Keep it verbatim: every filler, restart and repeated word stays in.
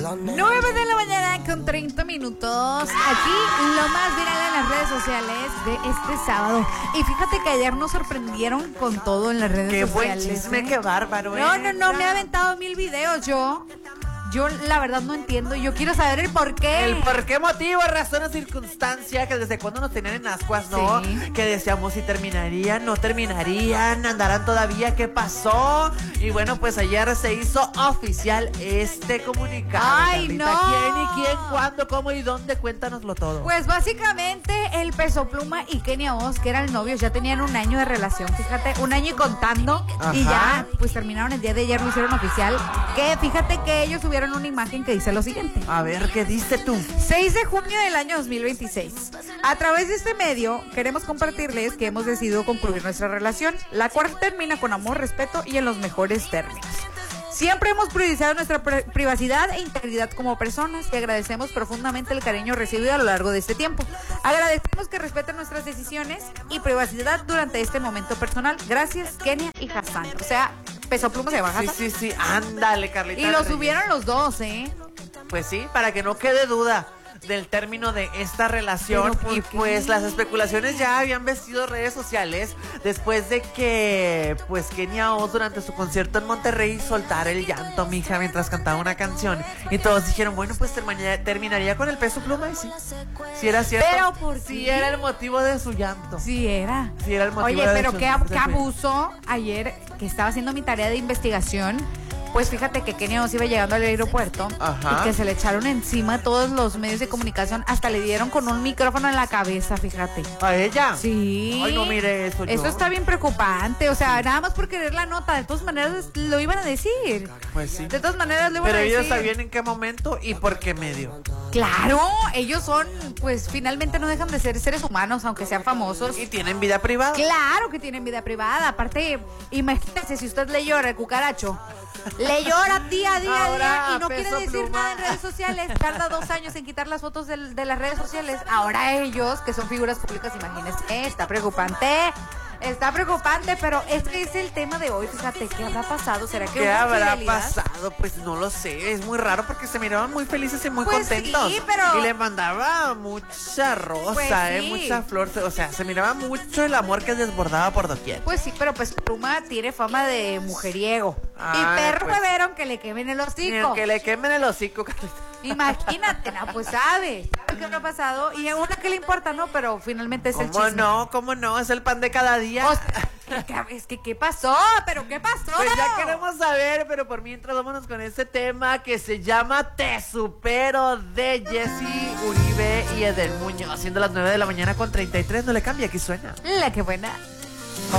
nueve de la mañana con treinta minutos. Aquí lo más viral en las redes sociales de este sábado. Y fíjate que ayer nos sorprendieron con todo en las redes qué sociales. Qué buen chisme, ¿eh? Qué bárbaro. No, ¿eh? no, no, me he aventado mil videos yo. Yo la verdad no entiendo. Yo quiero saber el por qué. El por qué motivo, razón o circunstancia, que desde cuándo nos tenían en ascuas, ¿no? Sí. Que decíamos si terminarían, no terminarían, andarán todavía, ¿qué pasó? Y bueno, pues ayer se hizo oficial este comunicado. ¡Ay, Carlita. no! ¿Quién y quién, cuándo, cómo y dónde? Cuéntanoslo todo. Pues básicamente el Peso Pluma y Kenia Os, que eran novios, ya tenían un año de relación, fíjate, un año y contando. Ajá. Y ya, pues terminaron el día de ayer, lo hicieron oficial. Que fíjate que ellos subieron una imagen que dice lo siguiente. A ver, ¿qué dice tú? seis de junio del año dos mil veintiséis. A través de este medio queremos compartirles que hemos decidido concluir nuestra relación, la cual termina con amor, respeto y en los mejores términos. Siempre hemos priorizado nuestra privacidad e integridad como personas y agradecemos profundamente el cariño recibido a lo largo de este tiempo. Agradecemos que respeten nuestras decisiones y privacidad durante este momento personal. Gracias, Kenia y Hassan. O sea, Peso Pluma se baja. Sí, sí, sí, ándale, Carlita. Y lo subieron los dos, ¿eh? Pues sí, para que no quede duda del término de esta relación. Y pues las especulaciones ya habían vestido redes sociales después de que pues Kenia Os durante su concierto en Monterrey soltara el llanto, mija, mientras cantaba una canción, y todos dijeron, bueno, pues terminaría, terminaría con el Peso Pluma. Y sí, sí era cierto. Pero por sí era el motivo de su llanto. Sí era. Sí era el motivo. Oye, de pero su, qué, de qué abuso. Ayer que estaba haciendo mi tarea de investigación, pues fíjate que Kenia Os iba llegando al aeropuerto. Ajá. Y que se le echaron encima todos los medios de comunicación, hasta le dieron con un micrófono en la cabeza, fíjate. ¿A ella? Sí. Ay, no mire eso. Eso yo. está bien preocupante, o sea, nada más por querer la nota, de todas maneras lo iban a decir. Pues sí. De todas maneras lo iban Pero a decir. Pero ellos sabían en qué momento y por qué medio. Claro, ellos son, pues finalmente no dejan de ser seres humanos, aunque sean famosos. Y tienen vida privada. Claro que tienen vida privada. Aparte, imagínense si usted le llora el cucaracho. Le llora día a día, Ahora, día y no quiere decir Pluma. nada en redes sociales. Tarda dos años en quitar las fotos de, de las redes sociales. Ahora ellos, que son figuras públicas, imagínense, está preocupante. Está preocupante, pero este es el tema de hoy. Fíjate, ¿qué habrá pasado? ¿Será que ¿Qué hubo habrá fidelidad? pasado? Pues no lo sé. Es muy raro porque se miraban muy felices y muy pues contentos. Sí, pero... Y le mandaba mucha rosa, pues eh, sí. mucha flor. O sea, se miraba mucho el amor que desbordaba por doquier. Pues sí, pero pues Pluma tiene fama de mujeriego. Ay, y perro pues, huevero que le quemen el hocico. Ni que le quemen el hocico, Carlita. Imagínate, no, pues sabe, sabe qué habrá pasado. Y a una que le importa, ¿no? Pero finalmente es el chisme. ¿Cómo no? ¿Cómo no? Es el pan de cada día. O sea, es que, ¿qué pasó? ¿Pero qué pasó? Pues ya queremos saber, pero por mientras vámonos con este tema que se llama Te Supero, de Jessy Uribe y Edel Muñoz. Siendo las nueve de la mañana con treinta y tres, no le cambia, aquí suena. La que buena.